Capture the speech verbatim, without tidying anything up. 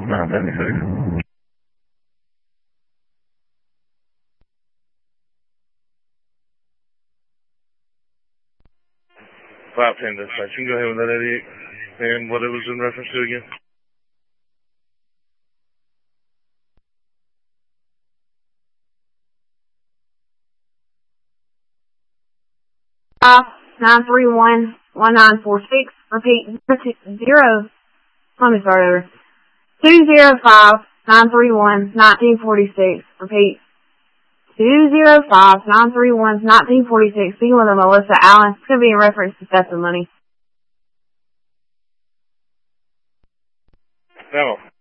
nine ninety-six. five ten dispatch. You can go ahead with that eighty-eight. And what it was in reference to again? Five nine three one one nine four six. Repeat zero. Let me start over. Two zero five nine three one nineteen forty six. Repeat. Two zero five nine three one nineteen forty six. Speaking with a Melissa Allen. It's gonna be in reference to theft of money. No.